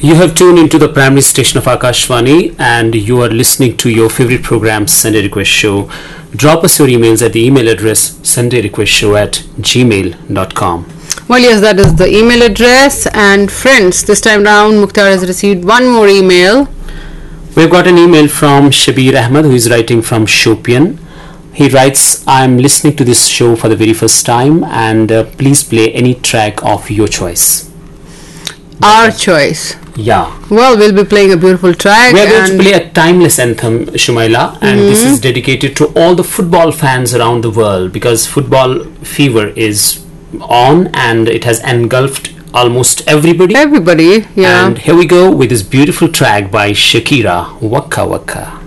You have tuned into the primary station of Akashvani and you are listening to your favorite program, Sunday Request Show. Drop us your emails at the email address sundayrequestshow@gmail.com. Well, yes, that is the email address. And friends, this time round, Mukhtar has received one more email. We've got an email from Shabir Ahmed, who is writing from Shopian. He writes, I'm listening to this show for the very first time and please play any track of your choice. Our choice. Yeah. Well, we'll be playing a beautiful track. We're going to play a timeless anthem, Shumaila, and this is dedicated to all the football fans around the world because football fever is on and it has engulfed almost everybody. Everybody, yeah. And here we go with this beautiful track by Shakira, Waka Waka.